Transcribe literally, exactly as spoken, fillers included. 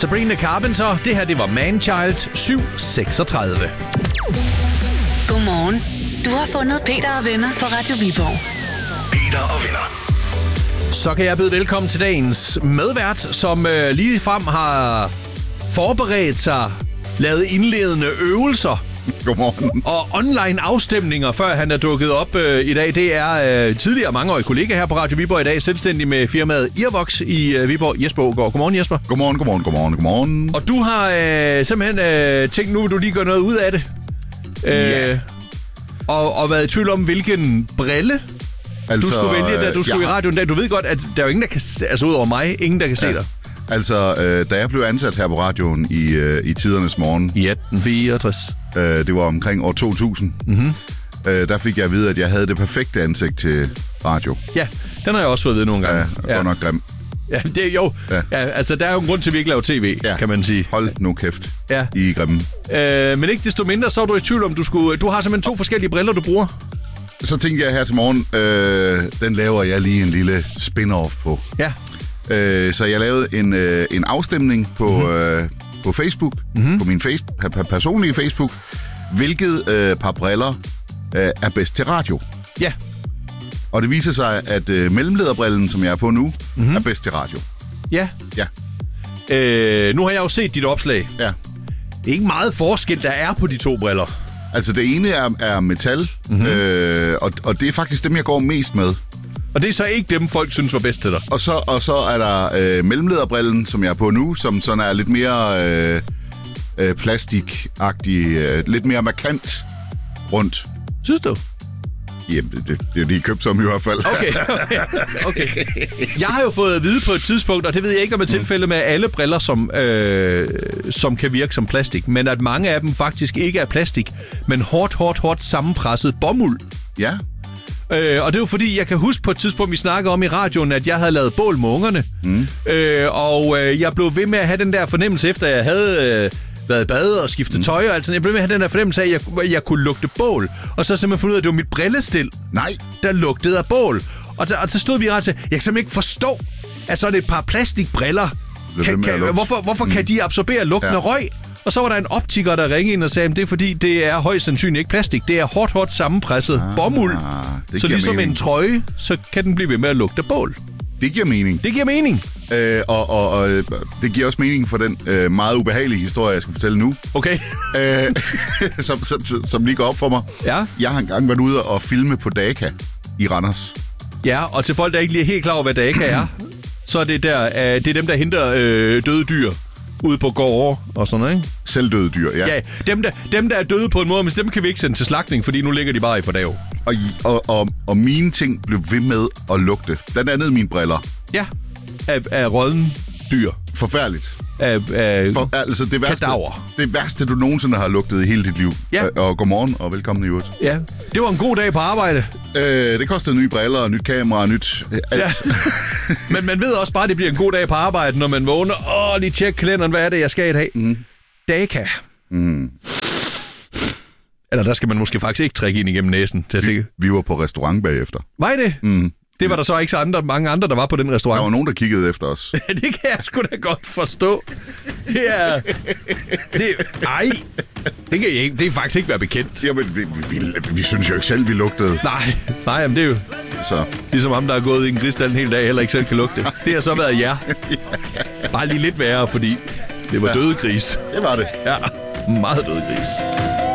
Sabrina Carpenter. Det her, det var Manchild syv seksogtredive. Godmorgen. Du har fundet Peter og venner på Radio Viborg. Peter og venner. Så kan jeg byde velkommen til dagens medvært, som øh, lige frem har forberedt sig, lavet indledende øvelser. Godmorgen. Og online afstemninger, før han er dukket op øh, i dag. Det er øh, tidligere mangeårig kollega her på Radio Viborg i dag, selvstændig med firmaet Earvox i øh, Viborg, Jesper Aagaard. Godmorgen, Jesper. Godmorgen, godmorgen, godmorgen, godmorgen. Og du har øh, simpelthen øh, tænkt, nu vil du lige gøre noget ud af det. Øh, Ja. og, og været i tvivl om, hvilken brille altså, du skulle vælge, da du skulle i radioen. Da. Du ved godt, at der er jo ingen, der kan se, altså ud over mig, ingen, der kan se Ja. dig. Altså, øh, da jeg blev ansat her på radioen i, øh, i tidernes morgen, I atten fireogtres. øh, det var omkring år to tusind, Mm-hmm. øh, der fik jeg at vide, at jeg havde det perfekte ansigt til radio. Ja, den har jeg også fået at vide nogle gange. Ja, godt nok grim. Ja, det er jo. Ja. Ja. Ja, altså, der er jo en grund til, at vi ikke laver tv, Ja. kan man sige. Hold nu kæft, Ja. I er grimme. Øh, men ikke desto mindre, så er du i tvivl om, du skulle... Du har simpelthen to forskellige briller, du bruger. Så tænkte jeg her til morgen, øh, den laver jeg lige en lille spin-off på. Ja. Øh, så jeg lavede en, øh, en afstemning på, mm-hmm. øh, på Facebook, mm-hmm. på min face, per- personlige Facebook, hvilket øh, par briller øh, er bedst til radio. Ja. Og det viser sig, at øh, mellemlederbrillen, som jeg er på nu, Mhm. er bedst til radio. Ja. Ja, Øh, nu har jeg jo set dit opslag. ja. Det er ikke meget forskel, der er på de to briller. Altså det ene er, er metal, mm-hmm. øh, og, og det er faktisk dem, jeg går mest med. Og det er så ikke dem, folk synes var bedst til dig. Og så, og så er der øh, mellemlederbrillen, som jeg er på nu, som sådan er lidt mere øh, øh, plastikagtig, øh, lidt mere markant rundt. Synes du? Jamen, det, det, det er de købt som i hvert fald. Okay, okay, okay. Jeg har jo fået at vide på et tidspunkt, og det ved jeg ikke om et tilfælde med alle briller, som, øh, som kan virke som plastik, men at mange af dem faktisk ikke er plastik, men hårdt, hårdt, hårdt sammenpresset bomuld. Ja. Øh, og det er jo fordi, jeg kan huske på et tidspunkt, vi snakkede om i radioen, at jeg havde lavet bål med ungerne. Mm. Øh, og øh, jeg blev ved med at have den der fornemmelse, efter jeg havde... Øh, været i bad og skiftet mm. tøj og alt sådan. Jeg blev med at have den der fornemmelse af, at jeg, jeg kunne lugte bål. Og så simpelthen fundet ud af, at det var mit brillestil, Nej. der lugtede af bål. Og, der, og så stod vi ret til, jeg kan simpelthen ikke forstå, at så er det et par plastikbriller. Kan, kan, hvorfor hvorfor mm. kan de absorbere lugten af ja. røg? Og så var der en optiker, der ringede ind og sagde, at det er fordi, det er højst sandsynligt ikke plastik. Det er hårdt, hårdt sammenpresset ah, bomuld. Så ligesom mening. En trøje, så kan den blive ved med at lugte af bål. Det giver mening. Det giver mening. Øh, og, og, og det giver også mening for den øh, meget ubehagelige historie, jeg skal fortælle nu. Okay. øh, som, som, som lige går op for mig. Ja. Jeg har engang været ude og filme på Daka i Randers. Ja, og til folk, der ikke lige er helt klar over, hvad Daka er, så er det, der, øh, det er dem, der henter øh, døde dyr ude på gårde og sådan noget, ikke? Selvdøde dyr, ja. Ja, dem der, dem, der er døde på en måde, men dem kan vi ikke sende til slagtning, fordi nu ligger de bare i fordav. Og, og, og, og mine ting blev ved med at lugte. Blandt andet mine briller. Ja, af, af rådden dyr. Forfærdeligt. Af, af For, altså det værste, kadaver. det værste, du nogensinde har lugtet i hele dit liv. Ja. Og, og godmorgen og velkommen i øvrigt. Ja, det var en god dag på arbejde. Øh, det kostede nye briller, nyt kamera, nyt alt. Ja. Men man ved også bare, at det bliver en god dag på arbejde, når man vågner. Åh, lige tjek kalenderen, hvad er det, jeg skal i dag? Mm. Daka. Mm. Eller der skal man måske faktisk ikke trække ind igennem næsen. Til at Vi, vi var på restaurant bagefter. Var I det? Mm. Det var der så ikke så andre, mange andre, der var på den restaurant. Der var nogen, der kiggede efter os. Det kan jeg sgu da godt forstå. Det er... Det, ej, det kan jeg ikke, det er faktisk ikke være bekendt. Jamen, vi, vi, vi, vi synes jo ikke selv, vi lugtede. Nej, nej, men det er jo... Så. Ligesom ham, der er gået i en grisstald en hel dag, heller ikke selv kan lugte. Det har så været jer. Bare lige lidt værre, fordi det var ja. døde gris. Det var det. Ja, meget døde gris.